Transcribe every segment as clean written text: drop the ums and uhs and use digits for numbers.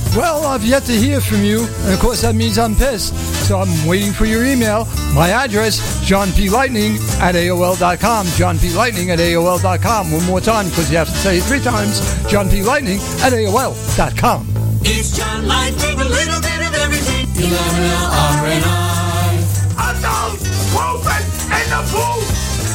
Well, I've yet to hear from you, and of course that means I'm pissed. So I'm waiting for your email. My address, johnplightning@aol.com. johnplightning@aol.com. One more time, because you have to say it 3 times. johnplightning@aol.com. It's John Lightning, a little bit of everything. 11 R&I. Adult, moving in the booth.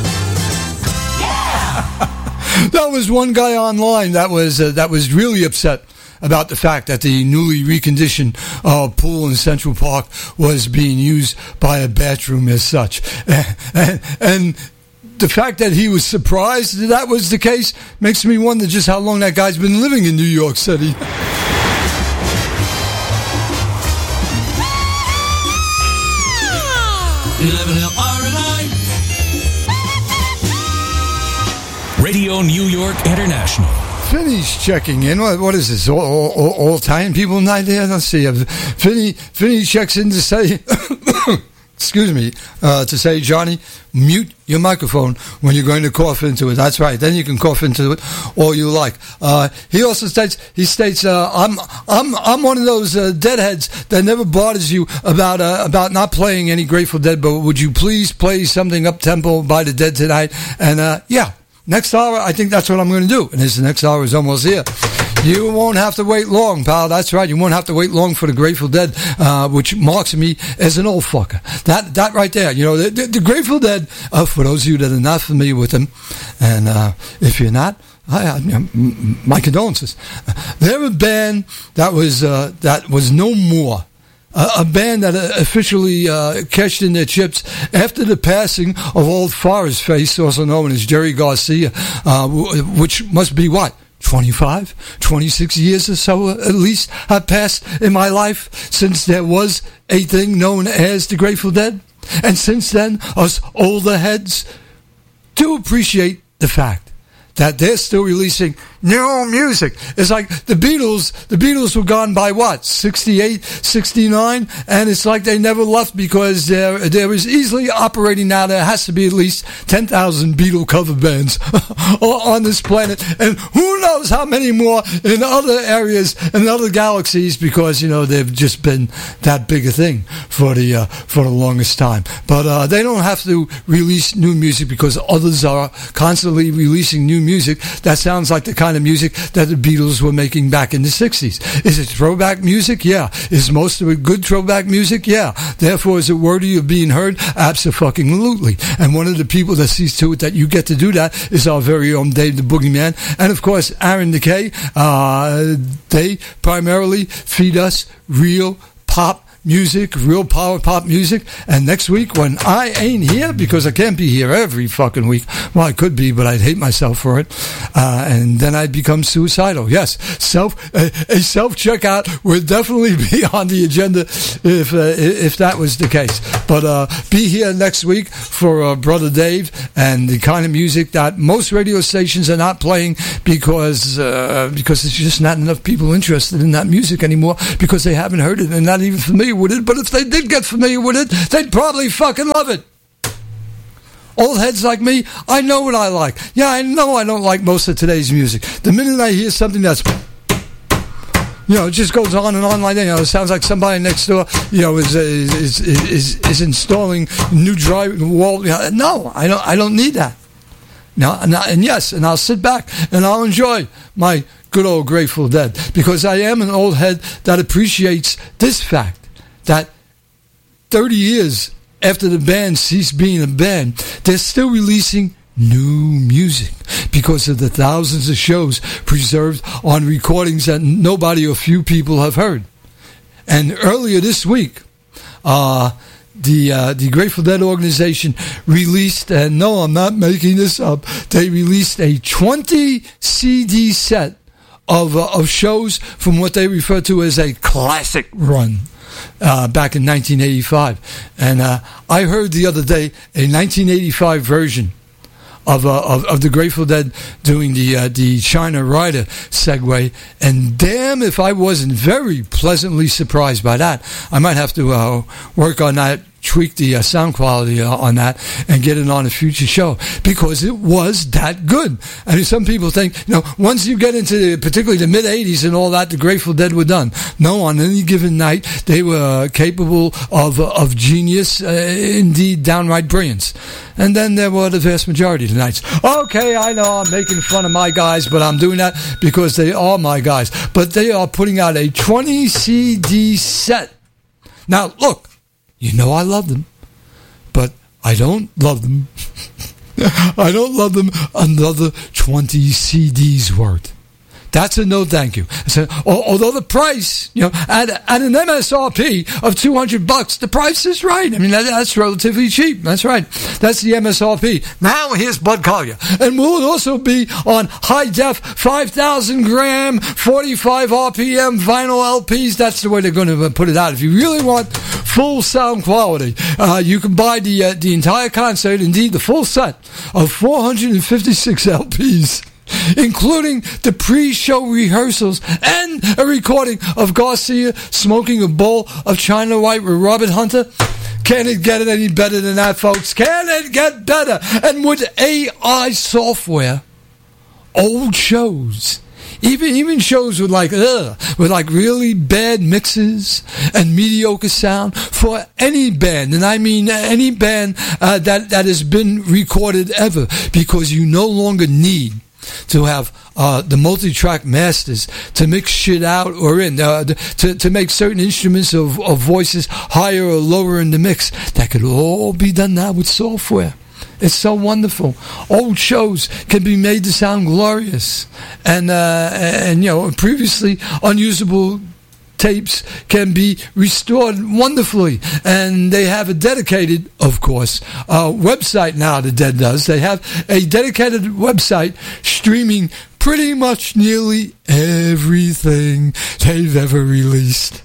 Yeah! That was one guy online that was really upset about the fact that the newly reconditioned pool in Central Park was being used by a bathroom as such. And the fact that he was surprised that was the case makes me wonder just how long that guy's been living in New York City. Radio New York International. Finney's checking in. What is this? All Italian people night there? Let's see. Finney checks in to say, excuse me, to say, Johnny, mute your microphone when you're going to cough into it. That's right. Then you can cough into it all you like. He also states, I'm one of those deadheads that never bothers you about not playing any Grateful Dead, but would you please play something up-tempo by the Dead tonight? And yeah. Next hour, I think that's what I'm going to do. And this next hour is almost here. You won't have to wait long, pal. That's right. You won't have to wait long for the Grateful Dead, which marks me as an old fucker. That right there. You know, the Grateful Dead, for those of you that are not familiar with them, and if you're not, my condolences. They're a band that was no more. A band that officially cashed in their chips after the passing of old Forest Face, also known as Jerry Garcia, which must be what? 25, 26 years or so at least have passed in my life since there was a thing known as the Grateful Dead. And since then, us older heads do appreciate the fact that they're still releasing new music. It's like the Beatles were gone by what, 68, 69, and it's like they never left because there is easily operating now. There has to be at least 10,000 Beatle cover bands on this planet, and who knows how many more in other areas and other galaxies, because, you know, they've just been that big a thing for the longest time. But they don't have to release new music because others are constantly releasing new music that sounds like the kind of music that the Beatles were making back in the 60s. Is it throwback music? Yeah. Is most of it good throwback music? Yeah. Therefore, is it worthy of being heard? Absolutely. And one of the people that sees to it that you get to do that is our very own Dave the Boogeyman. And of course, Aaron Decay. They primarily feed us real pop music, real power pop music. And next week, when I ain't here, because I can't be here every fucking week, well, I could be, but I'd hate myself for it, and then I'd become suicidal. Yes, a self-checkout would definitely be on the agenda if that was the case. But be here next week for Brother Dave and the kind of music that most radio stations are not playing because there's just not enough people interested in that music anymore because they haven't heard it and not even familiar with it. But if they did get familiar with it, they'd probably fucking love it. Old heads like me, I know what I like. Yeah, I know I don't like most of today's music. The minute I hear something that's, you know, it just goes on and on like that. You know, it sounds like somebody next door, you know, is installing new driving wall. You know, no, I don't need that. Now, and yes, and I'll sit back and I'll enjoy my good old Grateful Dead because I am an old head that appreciates this fact that 30 years after the band ceased being a band, they're still releasing new music because of the thousands of shows preserved on recordings that nobody or few people have heard. And earlier this week, the Grateful Dead organization released, and no, I'm not making this up, they released a 20 CD set of shows from what they refer to as a classic run. Back in 1985, and I heard the other day a 1985 version of the Grateful Dead doing the China Rider segue, and damn if I wasn't very pleasantly surprised by that. I might have to work on that tweak the sound quality on that and get it on a future show because it was that good. I mean, some people think, once you get into particularly the mid-'80s and all that, the Grateful Dead were done. No, on any given night, they were capable of genius, indeed downright brilliance. And then there were the vast majority of the nights. Okay, I know I'm making fun of my guys, but I'm doing that because they are my guys. But they are putting out a 20 CD set. Now, look, I love them, but I don't love them. I don't love them another 20 CDs worth. That's a no thank you. So, although the price, at an MSRP of $200, the price is right. I mean, that's relatively cheap. That's right. That's the MSRP. Now here's Bud Collier. And will it also be on high def, 5,000 gram, 45 RPM vinyl LPs? That's the way they're going to put it out. If you really want full sound quality, you can buy the entire concert, indeed the full set of 456 LPs. Including the pre-show rehearsals and a recording of Garcia smoking a bowl of China White with Robert Hunter. Can it get any better than that, folks? Can it get better? And with AI software, old shows, even shows with like really bad mixes and mediocre sound for any band, and I mean any band that has been recorded ever, because you no longer need to have the multi-track masters to mix shit out or in, to make certain instruments of voices higher or lower in the mix. That could all be done now with software. It's so wonderful. Old shows can be made to sound glorious, and previously unusable tapes can be restored wonderfully, and they have a dedicated, of course, website now. The Dead does. They have a dedicated website streaming pretty much nearly everything they've ever released,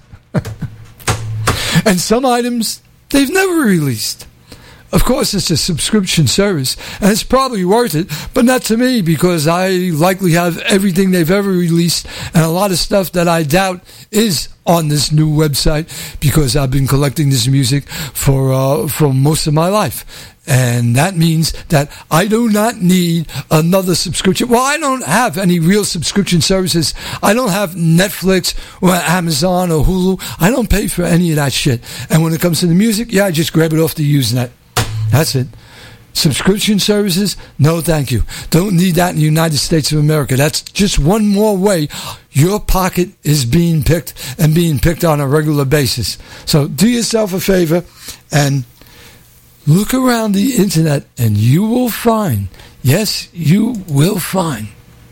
and some items they've never released. Of course, it's a subscription service, and it's probably worth it, but not to me, because I likely have everything they've ever released, and a lot of stuff that I doubt is on this new website, because I've been collecting this music for most of my life. And that means that I do not need another subscription. Well, I don't have any real subscription services. I don't have Netflix or Amazon or Hulu. I don't pay for any of that shit. And when it comes to the music, I just grab it off the Usenet. That's it. Subscription services, no thank you. Don't need that in the United States of America. That's just one more way your pocket is being picked, and being picked on a regular basis. So do yourself a favor and look around the internet, and you will find, yes, you will find,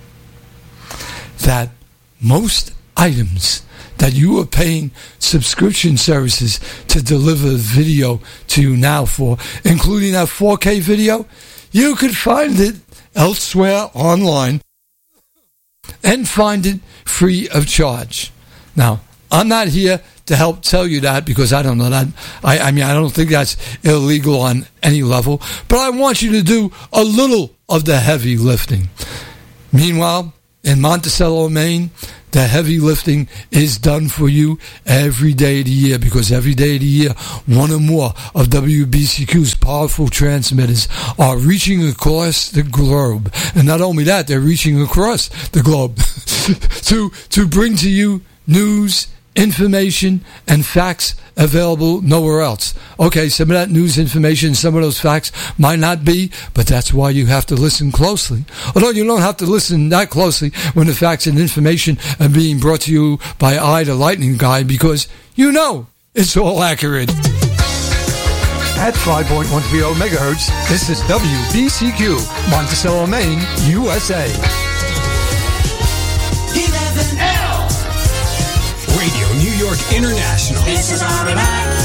that most items that you are paying subscription services to deliver video to you now for, including that 4K video, you could find it elsewhere online and find it free of charge. Now, I'm not here to help tell you that, because I don't know that. I mean, I don't think that's illegal on any level, but I want you to do a little of the heavy lifting. Meanwhile, in Monticello, Maine, the heavy lifting is done for you every day of the year, because every day of the year, one or more of WBCQ's powerful transmitters are reaching across the globe. And not only that, they're reaching across the globe to bring to you news, information, and facts available nowhere else. Okay, some of that news, information, some of those facts might not be, but that's why you have to listen closely. Although you don't have to listen that closely when the facts and information are being brought to you by I, the Lightning Guy, because you know it's all accurate. At 5.130 megahertz, this is WBCQ, Monticello, Maine, USA. 11L. Radio New York International. This is R&I.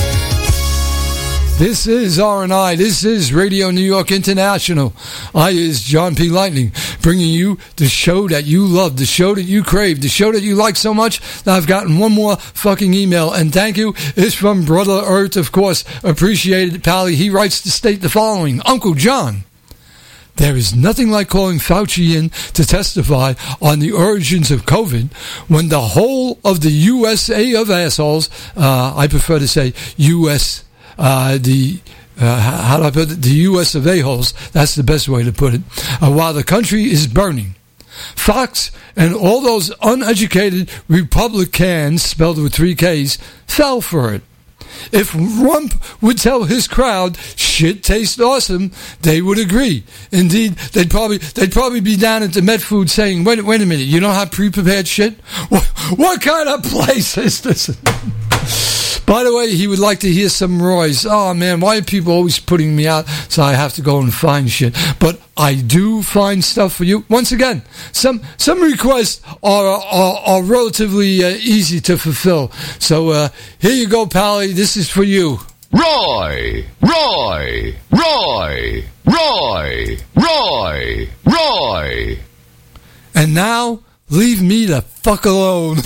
This is R&I. This is Radio New York International. I is John P. Lightning, bringing you the show that you love, the show that you crave, the show that you like so much that I've gotten one more fucking email, and thank you. It's from Brother Earth, of course. Appreciated, Pally. He writes to state the following. Uncle John, there is nothing like calling Fauci in to testify on the origins of COVID when the whole of the USA of assholes, I prefer to say U.S. how do I put it? The U.S. of a-holes. That's the best way to put it. While the country is burning, Fox and all those uneducated Republicans, spelled with 3 Ks, fell for it. If Rump would tell his crowd shit tastes awesome, they would agree. Indeed, they'd probably be down at the Met Food saying, wait a minute, you don't have pre-prepared shit? What kind of place is this? By the way, he would like to hear some Roy's. Oh man, why are people always putting me out so I have to go and find shit? But I do find stuff for you. Once again, some requests are relatively easy to fulfill. So here you go, Pally. This is for you. Roy, Roy, Roy, Roy, Roy, Roy. And now, leave me the fuck alone.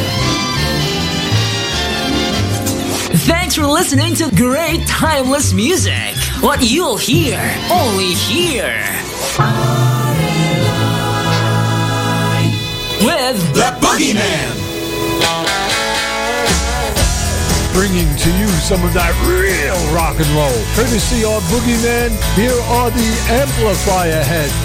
Thanks for listening to great timeless music. What you'll hear, only here. With The Boogeyman. Bringing to you some of that real rock and roll. Courtesy of Boogeyman, here are the Amplifier Heads.